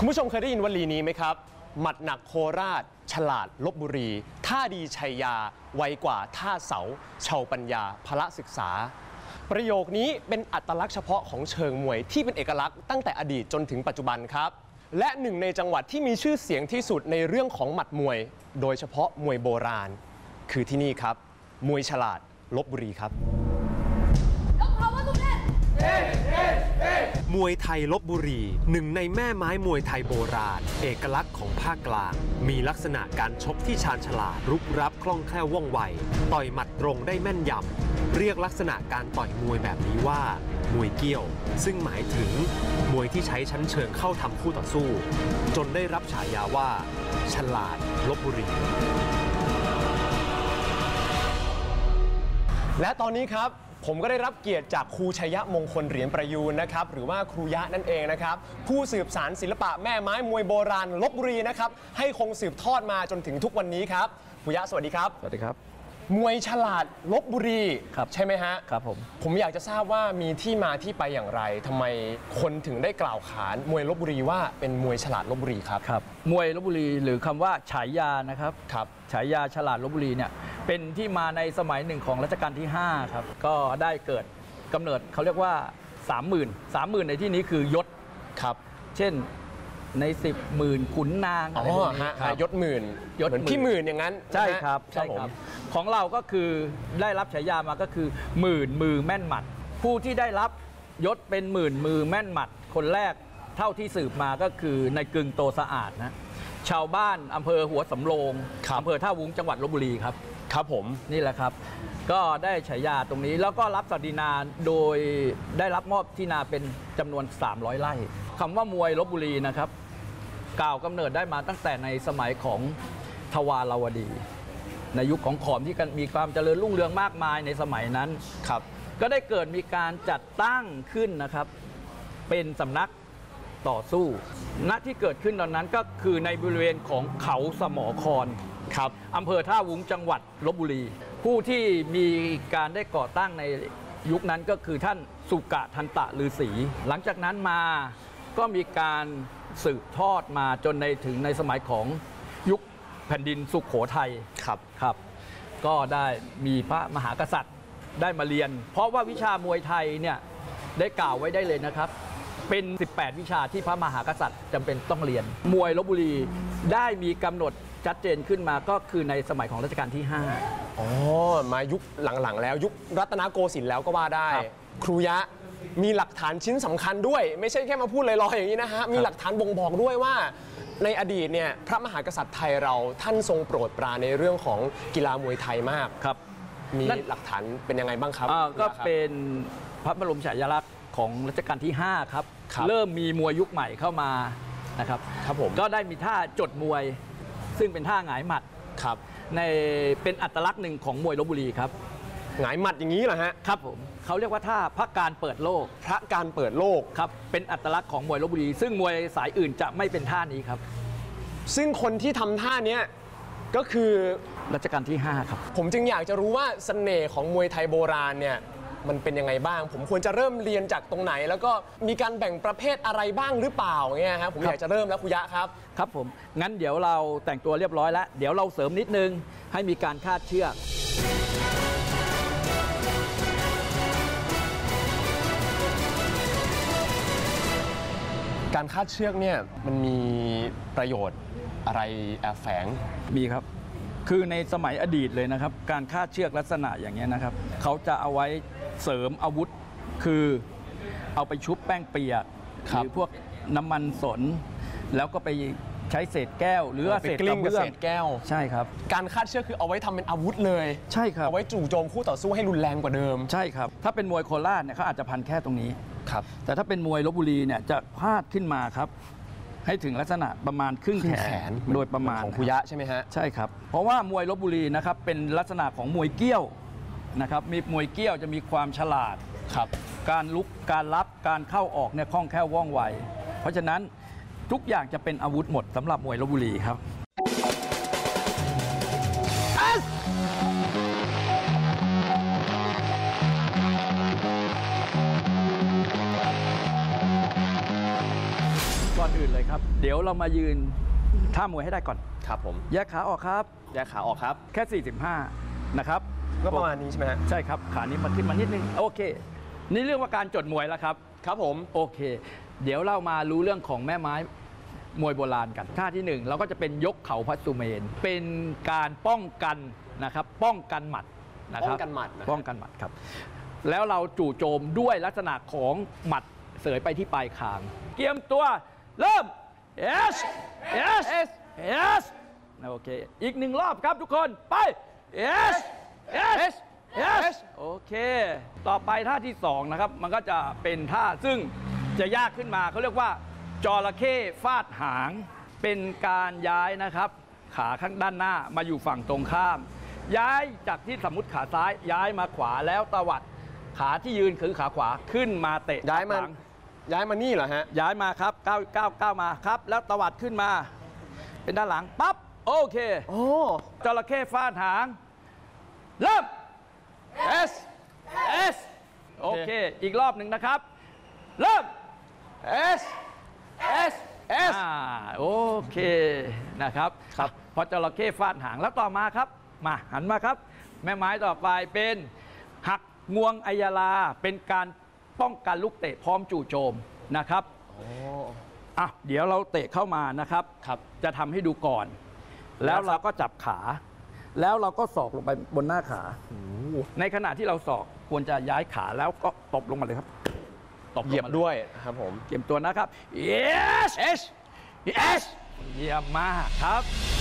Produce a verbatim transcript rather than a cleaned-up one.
คุณผู้ชมเคยได้ยินวลีนี้ไหมครับหมัดหนักโคราชฉลาดลพบุรีท่าดีชัยยาไวกว่าท่าเสาเชาปัญญาพละศึกษาประโยคนี้เป็นอัตลักษณ์เฉพาะของเชิงมวยที่เป็นเอกลักษณ์ตั้งแต่อดีตจนถึงปัจจุบันครับและหนึ่งในจังหวัดที่มีชื่อเสียงที่สุดในเรื่องของหมัดมวยโดยเฉพาะมวยโบราณคือที่นี่ครับมวยฉลาดลพบุรีครับมวยไทยลพบุรีหนึ่งในแม่ไม้มวยไทยโบราณเอกลักษณ์ของภาคกลางมีลักษณะการชกที่ชาญฉลาดรุกรับคล่องแคล่วว่องไวต่อยหมัดตรงได้แม่นยำเรียกลักษณะการต่อยมวยแบบนี้ว่ามวยเกี้ยวซึ่งหมายถึงมวยที่ใช้ชั้นเชิงเข้าทำคู่ต่อสู้จนได้รับฉายาว่าฉลาดลพบุรีและตอนนี้ครับผมก็ได้รับเกียรติจากครูชัยมงคลเหรียญประยูนนะครับหรือว่าครูยะนั่นเองนะครับผู้สืบสานศิลปะแม่ไม้มวยโบราณลพบุรีนะครับให้คงสืบทอดมาจนถึงทุกวันนี้ครับครูยะสวัสดีครับสวัสดีครับมวยฉลาดลพบุรีใช่ไหมฮะครับผมผมอยากจะทราบว่ามีที่มาที่ไปอย่างไรทำไมคนถึงได้กล่าวขานมวยลพบุรีว่าเป็นมวยฉลาดลพบุรีครับครับมวยลพบุรีหรือคำว่าฉายานะครับครับฉายาฉลาดลพบุรีเนี่ยเป็นที่มาในสมัยหนึ่งของรัชกาลที่ห้าครับก็ได้เกิดกำเนิดเขาเรียกว่าสามหมื่นสามหมื่นในที่นี้คือยศครับเช่นในสิบหมื่นขุนนางอะไรพวกนี้ยศหมื่นยศพี่หมื่นอย่างนั้นใช่ครับใช่ครับของเราก็คือได้รับฉายามาก็คือหมื่นมือแม่นหมัดผู้ที่ได้รับยศเป็นหมื่นมือแม่นหมัดคนแรกเท่าที่สืบมาก็คือในกึ่งโตสะอาดนะชาวบ้านอำเภอหัวสำโรงอำเภอท่าวุ้งจังหวัดลพบุรีครับครับผมนี่แหละครับก็ได้ฉายาตรงนี้แล้วก็รับศักดินาโดยได้รับมอบที่นาเป็นจำนวนสามร้อยไร่คำว่ามวยลพบุรีนะครับกล่าวกำเนิดได้มาตั้งแต่ในสมัยของทวารวดีในยุคของขอมที่มีความเจริญรุ่งเรืองมากมายในสมัยนั้นครับก็ได้เกิดมีการจัดตั้งขึ้นนะครับเป็นสำนักต่อสู้ณที่เกิดขึ้นตอนนั้นก็คือในบริเวณของเขาสมอครครับอำเภอท่าวุ้งจังหวัดลพบุรีผู้ที่มีการได้ก่อตั้งในยุคนั้นก็คือท่านสุกะทันตะฤาษีหลังจากนั้นมาก็มีการสืบทอดมาจนในถึงในสมัยของยุคแผ่นดินสุโขทัยครับครับก็ได้มีพระมหากษัตริย์ได้มาเรียนเพราะว่าวิชามวยไทยเนี่ยได้กล่าวไว้ได้เลยนะครับเป็นสิบแปดวิชาที่พระมหากษัตริย์จำเป็นต้องเรียนมวยลพบุรีได้มีกำหนดชัดเจนขึ้นมาก็คือในสมัยของรัชกาลที่ห้าอ๋อมายุคหลังๆแล้วยุครัตนโกสินทร์แล้วก็ว่าได้ครูยะมีหลักฐานชิ้นสำคัญด้วยไม่ใช่แค่มาพูดลอยๆอย่างนี้นะฮะมีหลักฐานบ่งบอกด้วยว่าในอดีตเนี่ยพระมหากษัตริย์ไทยเราท่านทรงโปรดปรานในเรื่องของกีฬามวยไทยมากครับมีหลักฐานเป็นยังไงบ้างครับก็เป็นพระบรมฉายาลักษณ์ของรัชกาลที่ห้าครับเริ่มมีมวยยุคใหม่เข้ามานะครับครับผมก็ได้มีท่าจดมวยซึ่งเป็นท่าหงายหมัดครับในเป็นอัตลักษณ์หนึ่งของมวยลพบุรีครับหงายหมัดอย่างนี้เหรอฮะครับผมเขาเรียกว่าท่าพระการเปิดโลกพระการเปิดโลกครับเป็นอัตลักษณ์ของมวยลพบุรีซึ่งมวยสายอื่นจะไม่เป็นท่านี้ครับซึ่งคนที่ทำท่านี้ก็คือรัชกาลที่ห้าครับผมจึงอยากจะรู้ว่าเสน่ห์ของมวยไทยโบราณเนี่ยมันเป็นยังไงบ้างผมควรจะเริ่มเรียนจากตรงไหนแล้วก็มีการแบ่งประเภทอะไรบ้างหรือเปล่าเงี้ยครับผมอยากจะเริ่มแล้วครูยะครับครับผมงั้นเดี๋ยวเราแต่งตัวเรียบร้อยแล้วเดี๋ยวเราเสริมนิดนึงให้มีการคาดเชือกการคาดเชือกเนี่ยมันมีประโยชน์อะไรแอบแฝงมีครับคือในสมัยอดีตเลยนะครับการคาดเชือกลักษณะอย่างนี้นะครับเขาจะเอาไว้เสริมอาวุธคือเอาไปชุบแป้งเปียกหรือพวกน้ำมันสนแล้วก็ไปใช้เศษแก้วหรือเศษกระเบื้องเศษแก้วใช่ครับการคาดเชือกคือเอาไว้ทำเป็นอาวุธเลยใช่ครับเอาไว้จู่โจมคู่ต่อสู้ให้รุนแรงกว่าเดิมใช่ครับถ้าเป็นมวยโคราชเนี่ยเขาอาจจะพันแค่ตรงนี้ครับแต่ถ้าเป็นมวยลพบุรีเนี่ยจะพาดขึ้นมาครับให้ถึงลักษณะประมาณครึ่งแขนโดยประมาณของครูยะใช่ไหมฮะใช่ครับเพราะว่ามวยลพบุรีนะครับเป็นลักษณะของมวยเกี้ยวนะครับมีมวยเกี้ยวจะมีความฉลาดครับการลุกการรับการเข้าออกเนี่ยคล่องแคล่วว่องไวเพราะฉะนั้นทุกอย่างจะเป็นอาวุธหมดสำหรับมวยลพบุรีครับก่อนอื่นอื่นเลยครับ เดี๋ยวเรามายืนท่ามวยให้ได้ก่อนครับผมแยกขาออกครับแยกขาออกครับแค่ สี่สิบห้า นะครับก็ประมาณนี้ใช่ไหมฮะใช่ครับ ขานี้มาขึ้นมานิดนึง โอเค นี่เรื่องว่าการจดมวยแล้วครับครับผมโอเค เดี๋ยวเรามารู้เรื่องของแม่ไม้มวยโบราณกัน ท่าที่หนึ่งเราก็จะเป็นยกเข่าพัสุเมน เป็นการป้องกันนะครับ ป้องกันหมัดนะครับป้องกันหมัดนะป้องกันหมัดครับ แล้วเราจู่โจมด้วยลักษณะของหมัดเสยไปที่ปลายคาง เตรียมตัว เริ่ม yes yes yes โอเค อีกหนึ่งรอบครับทุกคน ไป yes yes yes โอเค ต่อไปท่าที่สองนะครับ มันก็จะเป็นท่าซึ่งจะยากขึ้นมาเขาเรียกว่าจระเข้ฟาดหาง เป็นการย้ายนะครับ ขาข้างด้านหน้ามาอยู่ฝั่งตรงข้าม ย้ายจากที่สมมติขาซ้ายย้ายมาขวาแล้วตวัดขาที่ยืนคือขาขวาขึ้นมาเตะย้ายมาหลังย้ายมานี่เหรอฮะย้ายมาครับก้าวก้าวก้าวมาครับ แล้วตวัดขึ้นมา เป็นด้านหลังปั๊บโอเคโอ้จระเข้ฟาดหาง เริ่ม S S โอเค อีกรอบหนึ่งนะครับ เริ่ม S S S อ่าโอเคนะครับครับพอจระเข้ฟาดหางแล้วต่อมาครับ มาหันมาครับ แม่ไม้ต่อไปเป็นหักงวงอัยลาเป็นการป้องกันลูกเตะพร้อมจู่โจมนะครับโอ้อ่ะเดี๋ยวเราเตะเข้ามานะครับครับจะทำให้ดูก่อน แล้วเราก็จับขา แล้วเราก็ศอกลงไปบนหน้าขา ในขณะที่เราศอกควรจะย้ายขาแล้วก็ตบลงมาเลยครับตบลงมาเหยียบด้วยครับผมเตรียมตัวนะครับ yes yes yes เยี่ยมมากครับ